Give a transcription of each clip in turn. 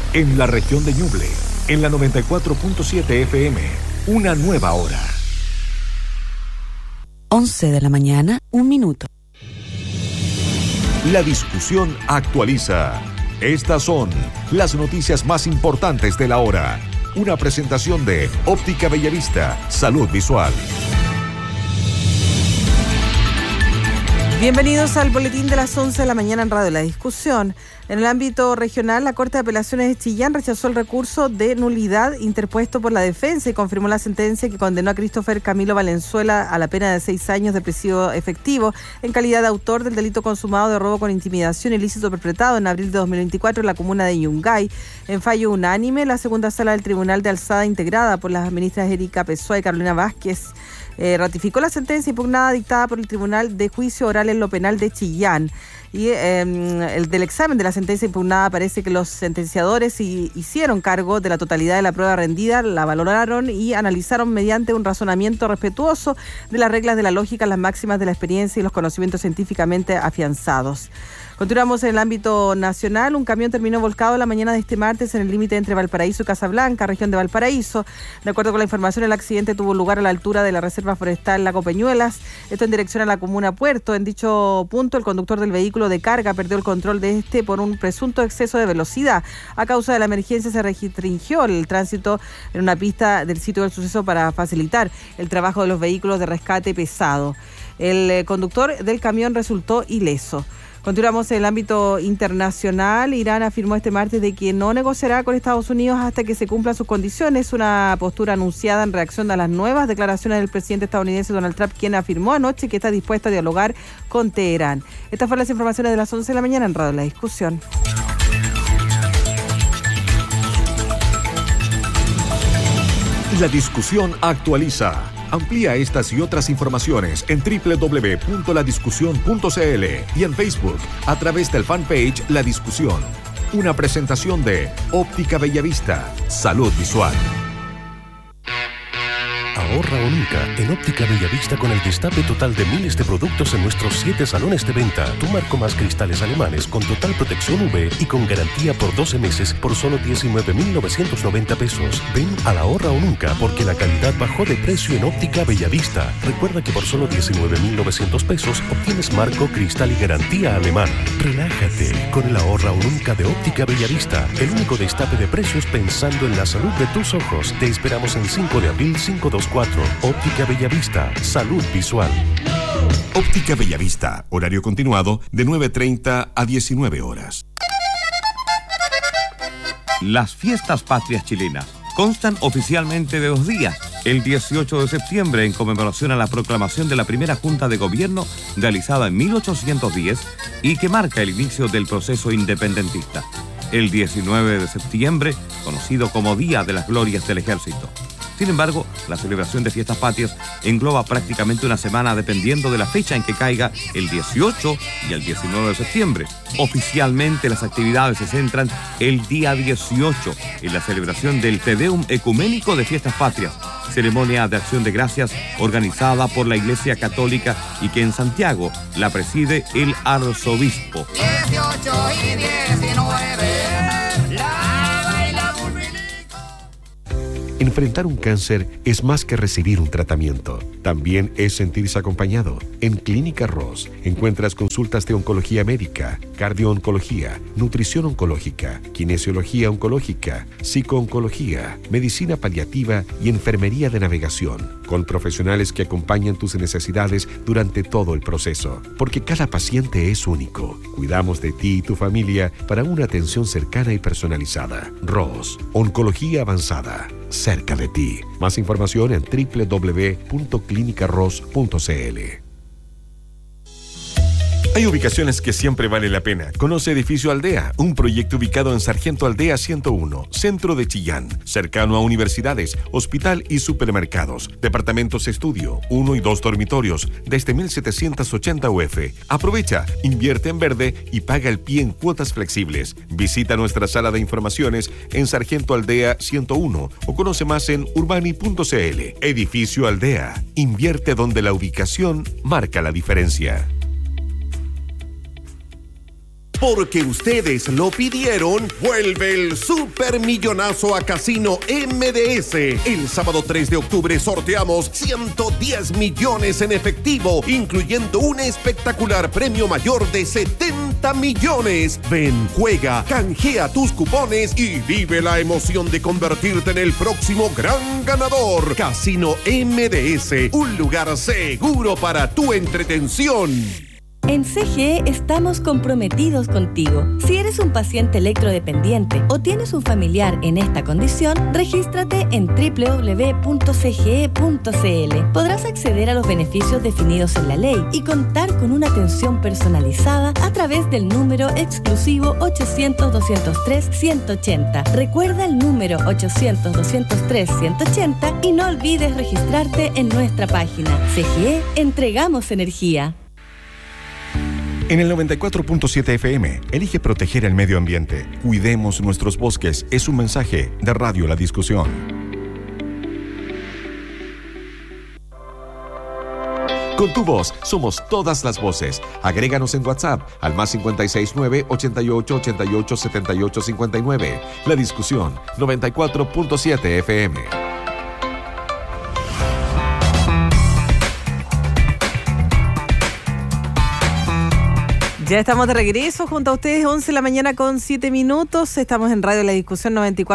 En la región de Ñuble, en la 94.7 FM, una nueva hora. 11 de la mañana, 1 minuto. La discusión actualiza. Estas son las noticias más importantes de la hora. Una presentación de Óptica Bellavista, Salud Visual. Bienvenidos al boletín de las 11 de la mañana en Radio La Discusión. En el ámbito regional, la Corte de Apelaciones de Chillán rechazó el recurso de nulidad interpuesto por la defensa y confirmó la sentencia que condenó a Christopher Camilo Valenzuela a la pena de 6 años de presidio efectivo en calidad de autor del delito consumado de robo con intimidación ilícito perpetrado en abril de 2024 en la comuna de Yungay. En fallo unánime, la segunda sala del Tribunal de Alzada, integrada por las ministras Erika Pessoa y Carolina Vázquez, ratificó la sentencia impugnada dictada por el Tribunal de Juicio Oral en lo Penal de Chillán. Y el del examen de la sentencia impugnada parece que los sentenciadores hicieron cargo de la totalidad de la prueba rendida, la valoraron y analizaron mediante un razonamiento respetuoso de las reglas de la lógica, las máximas de la experiencia y los conocimientos científicamente afianzados. Continuamos en el ámbito nacional. Un camión terminó volcado la mañana de este martes en el límite entre Valparaíso y Casablanca, región de Valparaíso. De acuerdo con la información, el accidente tuvo lugar a la altura de la Reserva Forestal Lago Peñuelas, esto en dirección a la comuna Puerto. En dicho punto, el conductor del vehículo de carga perdió el control de este por un presunto exceso de velocidad. A causa de la emergencia se restringió el tránsito en una pista del sitio del suceso para facilitar el trabajo de los vehículos de rescate pesado. El conductor del camión resultó ileso. Continuamos en el ámbito internacional. Irán afirmó este martes de que no negociará con Estados Unidos hasta que se cumplan sus condiciones, una postura anunciada en reacción a las nuevas declaraciones del presidente estadounidense Donald Trump, quien afirmó anoche que está dispuesto a dialogar con Teherán. Estas fueron las informaciones de las 11 de la mañana en Radio La Discusión. La discusión actualiza. Amplía estas y otras informaciones en www.ladiscusión.cl y en Facebook a través del fanpage La Discusión. Una presentación de Óptica Bellavista, Salud Visual. Ahorra o nunca en Óptica Bellavista con el destape total de miles de productos en nuestros 7 salones de venta. Tu marco más cristales alemanes con total protección UV y con garantía por 12 meses por solo 19.990 pesos. Ven al Ahorra o nunca porque la calidad bajó de precio en Óptica Bellavista. Recuerda que por solo 19.900 pesos obtienes marco, cristal y garantía alemana. Relájate con el Ahorra o nunca de Óptica Bellavista. El único destape de precios pensando en la salud de tus ojos. Te esperamos en 5 de abril 524. Óptica Bellavista, Salud Visual. Óptica Bellavista, horario continuado de 9:30 a 19 horas. Las fiestas patrias chilenas constan oficialmente de 2 días. El 18 de septiembre, en conmemoración a la proclamación de la primera Junta de Gobierno realizada en 1810 y que marca el inicio del proceso independentista. El 19 de septiembre, conocido como Día de las Glorias del Ejército. Sin embargo, la celebración de fiestas patrias engloba prácticamente una semana dependiendo de la fecha en que caiga el 18 y el 19 de septiembre. Oficialmente las actividades se centran el día 18 en la celebración del Te Deum Ecuménico de Fiestas Patrias, ceremonia de acción de gracias organizada por la Iglesia Católica y que en Santiago la preside el arzobispo. 18 y 19. Enfrentar un cáncer es más que recibir un tratamiento. También es sentirse acompañado. En Clínica Ross encuentras consultas de oncología médica, cardio-oncología, nutrición oncológica, kinesiología oncológica, psico-oncología, medicina paliativa y enfermería de navegación, con profesionales que acompañan tus necesidades durante todo el proceso. Porque cada paciente es único. Cuidamos de ti y tu familia para una atención cercana y personalizada. Ross, oncología avanzada. Cerca de ti. Más información en www.clinicaross.cl. Hay ubicaciones que siempre vale la pena. Conoce Edificio Aldea, un proyecto ubicado en Sargento Aldea 101, centro de Chillán, cercano a universidades, hospital y supermercados. Departamentos estudio, 1 y 2 dormitorios, desde 1.780 UF. Aprovecha, invierte en verde y paga el pie en cuotas flexibles. Visita nuestra sala de informaciones en Sargento Aldea 101 o conoce más en urbani.cl. Edificio Aldea, invierte donde la ubicación marca la diferencia. Porque ustedes lo pidieron, vuelve el supermillonazo a Casino MDS. El sábado 3 de octubre sorteamos 110 millones en efectivo, incluyendo un espectacular premio mayor de 70 millones. Ven, juega, canjea tus cupones y vive la emoción de convertirte en el próximo gran ganador. Casino MDS, un lugar seguro para tu entretención. En CGE estamos comprometidos contigo. Si eres un paciente electrodependiente o tienes un familiar en esta condición, regístrate en www.cge.cl. Podrás acceder a los beneficios definidos en la ley y contar con una atención personalizada a través del número exclusivo 800-203-180. Recuerda el número 800-203-180 y no olvides registrarte en nuestra página. CGE, entregamos energía. En el 94.7 FM, elige proteger el medio ambiente. Cuidemos nuestros bosques. Es un mensaje de Radio La Discusión. Con tu voz somos todas las voces. Agréganos en WhatsApp al +569 88 88 78 59. La Discusión 94.7 FM. Ya estamos de regreso junto a ustedes, 11 de la mañana con 7 minutos. Estamos en Radio La Discusión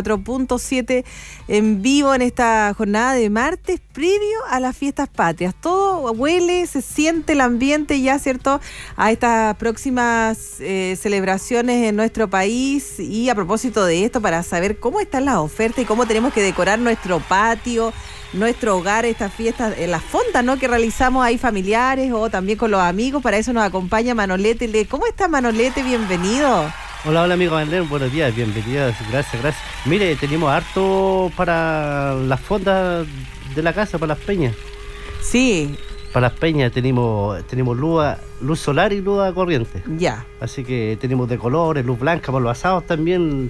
94.7 en vivo en esta jornada de martes previo a las fiestas patrias. Todo huele, se siente el ambiente ya, ¿cierto?, a estas próximas celebraciones en nuestro país. Y a propósito de esto, para saber cómo están las ofertas y cómo tenemos que decorar nuestro patio, nuestro hogar, estas fiestas, las fondas, ¿no?, que realizamos ahí familiares o también con los amigos. Para eso nos acompaña Manolete. ¿Cómo está, Manolete? Bienvenido. Hola amigo Marlene, buenos días, bienvenidas, gracias. Mire, tenemos harto para las fondas de la casa, para las peñas. Sí. Para las peñas tenemos luz solar y luz a corriente. Ya. Así que tenemos de colores, luz blanca para los asados también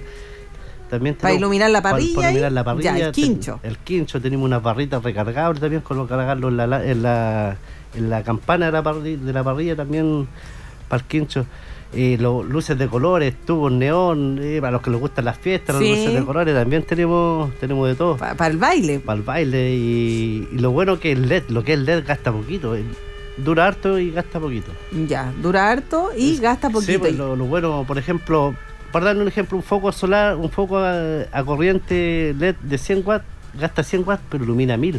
para iluminar la parrilla. Para iluminar la parrilla. Ya, el quincho. El quincho, tenemos unas barritas recargables también, con cargarlo en la campana de la parrilla también, para el quincho. Luces de colores, tubos neón, para los que les gustan las fiestas, sí. Las luces de colores también tenemos de todo. Para el baile. Para el baile, y lo bueno que el LED gasta poquito. Dura harto y gasta poquito. Ya, dura harto y gasta poquito. Sí, pues lo bueno, por ejemplo, para darle un ejemplo, un foco solar, un foco a corriente LED de 100 watts, gasta 100 watts, pero ilumina 1000.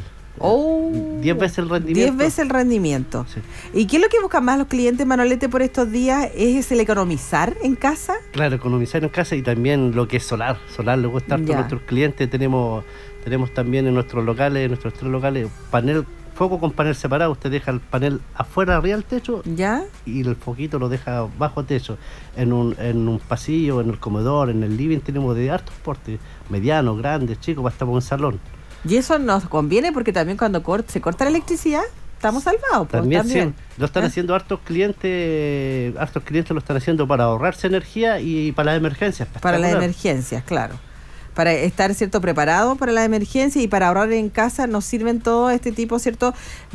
10 veces el rendimiento. 10 veces el rendimiento. Sí. ¿Y qué es lo que buscan más los clientes, Manolete, por estos días? ¿Es el economizar en casa? Claro, economizar en casa, y también lo que es solar. Solar le gusta harto a nuestros clientes. Tenemos también en nuestros 3 locales, foco con panel separado. Usted deja el panel afuera, arriba del techo, ¿ya?, y el foquito lo deja bajo techo. En un pasillo, en el comedor, en el living tenemos de hartos portes, medianos, grandes, chicos, hasta un salón. Y eso nos conviene porque también cuando se corta la electricidad, estamos salvados. También. Sí, lo están haciendo hartos clientes lo están haciendo para ahorrarse energía y para las emergencias. Para las emergencias, claro. Para estar, ¿cierto?, preparado para las emergencias y para ahorrar en casa. Nos sirven todo este tipo, ¿cierto?,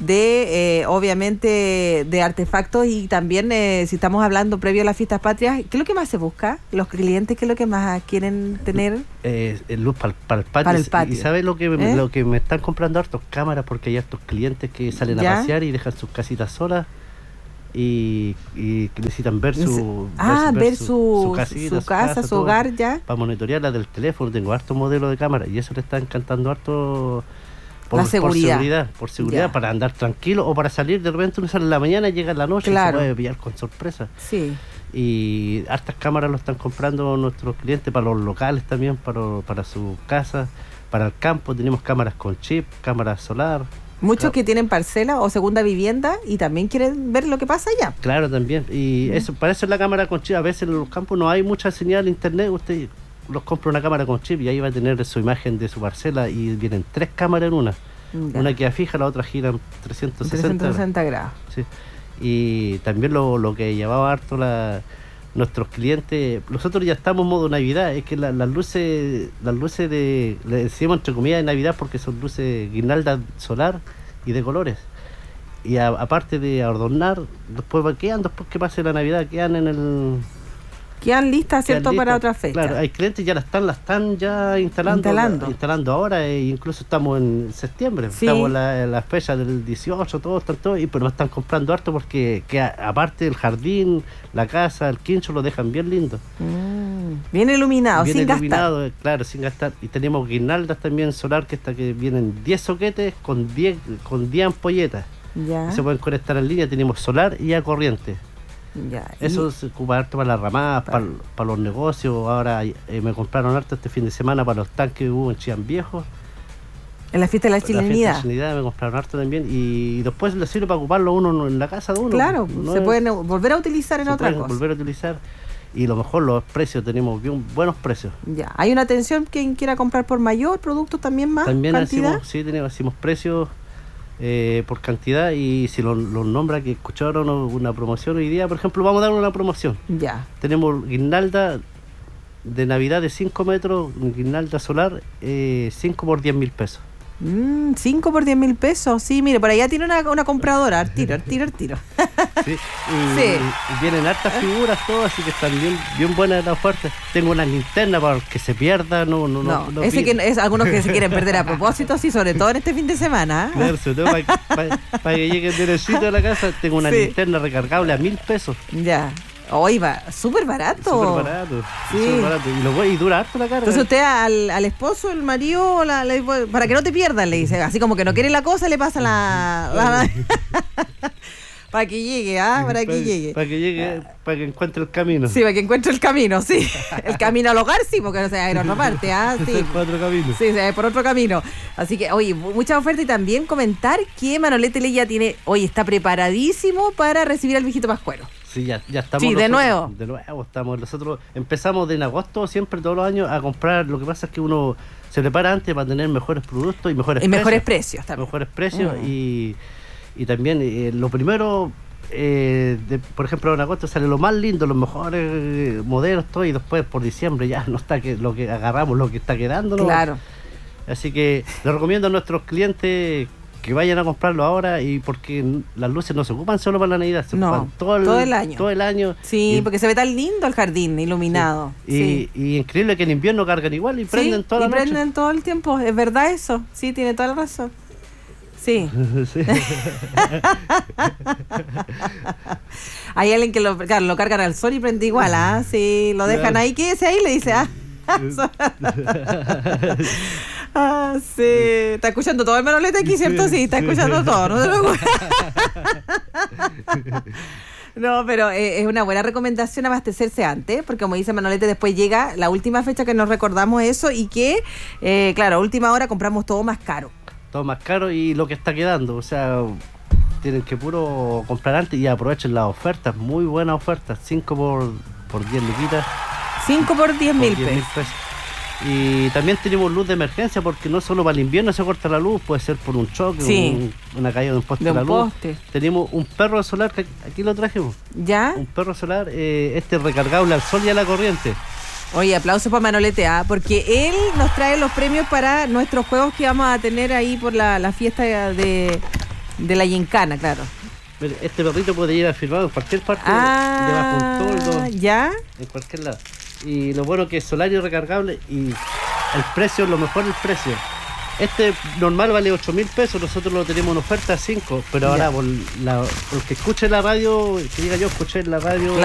de, obviamente, de artefactos. Y también, si estamos hablando previo a las fiestas patrias, ¿qué es lo que más se busca? Los clientes, ¿qué es lo que más quieren tener? Luz para el patio. Para el patio. ¿Y sabes lo que me están comprando hartos? Cámaras, porque hay hartos clientes que salen a pasear y dejan sus casitas solas. Y necesitan ver su casita, su casa, su hogar, ya para monitorearla del teléfono. Tengo harto modelo de cámara y eso le está encantando harto por seguridad, para andar tranquilo, o para salir de repente. Uno sale en la mañana y llega en la noche, claro, y se puede pillar con sorpresa. Sí. Y hartas cámaras lo están comprando nuestros clientes para los locales también, para su casa, para el campo. Tenemos cámaras con chip, cámaras solar. Muchos que tienen parcela o segunda vivienda y también quieren ver lo que pasa allá. Claro, también. Y eso, para eso es la cámara con chip. A veces en los campos no hay mucha señal de internet. Usted los compra una cámara con chip y ahí va a tener su imagen de su parcela, y vienen 3 cámaras en una. Ya. Una queda fija, la otra gira en 360 grados. Sí. Y también lo que llevaba harto nuestros clientes, nosotros ya estamos en modo Navidad. Es que las luces le decimos entre comillas de Navidad porque son luces guirnaldas solar y de colores. Y aparte de adornar, después que pase la Navidad, quedan Quedan listas, ¿cierto? Para otra fecha. Claro, hay clientes ya la están ya instalando ahora, e incluso estamos en septiembre, Sí. estamos en la fecha del 18, todos, pero nos están comprando harto porque aparte del jardín, la casa, el quincho lo dejan bien lindo. Bien iluminado, bien sin iluminado, gastar. claro, sin gastar. Y tenemos guirnaldas también solar que vienen 10 soquetes con 10 ampolletas. Ya. Se pueden conectar en línea, tenemos solar y a corriente. Ya. Eso se ocupa harto para las ramadas, para los negocios. Ahora me compraron harto este fin de semana para los tanques que hubo en Chillán Viejo. En la fiesta de la chilenidad. Me compraron harto también. Y después le sirve para ocuparlo uno en la casa de uno. Claro, se pueden volver a utilizar en otra cosa. Volver a utilizar. Y lo mejor, los precios, tenemos buenos precios. Ya. ¿Hay una atención quien quiera comprar por mayor, productos también más? También cantidad? hacemos precios por cantidad, y si los nombra que escucharon una promoción hoy día, por ejemplo, vamos a dar una promoción. Ya. Tenemos guirnalda de Navidad de 5 metros, guirnalda solar, 5 por 10.000 pesos. 5 por 10.000 pesos. Sí, mire, por allá tiene una compradora. Al tiro. Sí, y vienen hartas figuras, todas, así que están bien buenas las ofertas. Tengo una linterna para que se pierda. No, ese que es algunos que se quieren perder a propósito, sí, sobre todo en este fin de semana. Claro, sobre todo para que lleguen derechito a la casa. Tengo una linterna recargable a 1.000 pesos. Ya. Hoy va súper barato. Súper barato. Y dura harto la carga. Entonces usted al esposo, el marido, para que no te pierdas, le dice. Así como que no quiere la cosa, le pasa la para que llegue, para que llegue. Para que llegue, para que encuentre el camino. Sí, para que encuentre el camino, sí. El camino al hogar, sí, porque no se va a ir a otra parte, sí. Por otro camino. Sí, se va por otro camino. Así que, oye, mucha oferta, y también comentar que Manolete Ley ya está preparadísimo para recibir al viejito Pascuero. Sí, ya estamos. Sí, de nuevo estamos. Nosotros empezamos en agosto, siempre todos los años, a comprar. Lo que pasa es que uno se prepara antes para tener mejores productos y mejores precios. Mejores precios también. Mejores precios y también lo primero, por ejemplo, en agosto sale lo más lindo, los mejores modelos, todo, y después por diciembre ya no está lo que agarramos, lo que está quedando. Claro. Así que les recomiendo a nuestros clientes que vayan a comprarlo ahora, y porque las luces no se ocupan solo para la Navidad, se ocupan todo el año. Todo el año. Sí, porque se ve tan lindo el jardín iluminado. Sí. Y increíble que en invierno cargan igual y prenden toda la noche. Prenden todo el tiempo, es verdad eso. Sí, tiene toda la razón. Sí. Hay alguien que lo cargan al sol y prende igual, Sí, lo dejan ahí, quédese ahí, le dice, sí, está escuchando todo el Manolete aquí, ¿cierto? Sí, está escuchando todo, no se preocupe. No, pero es una buena recomendación abastecerse antes, porque como dice Manolete, después llega la última fecha que nos recordamos eso, y que, claro, a última hora compramos todo más caro. Todo más caro y lo que está quedando, o sea, tienen que puro comprar antes y aprovechen las ofertas, muy buenas ofertas, 5 por 10 luquitas. 5 por 10.000 pesos. Y también tenemos luz de emergencia, porque no solo para el invierno se corta la luz, puede ser por un choque, una caída de un poste de la luz. Tenemos un perro solar, que aquí lo trajimos. ¿Ya? Un perro solar, recargable al sol y a la corriente. Oye, aplausos para Manolete, porque él nos trae los premios para nuestros juegos que vamos a tener ahí por la fiesta de la gincana, claro. Este perrito puede ir a firmar en cualquier parte, debajo un toldo, ¿ya? En cualquier lado. Y lo bueno que es solar y recargable, y el precio, lo mejor el precio. Este normal vale 8.000 pesos, nosotros lo tenemos en oferta a 5, pero ahora por que escuche la radio, que diga yo escuché en la radio.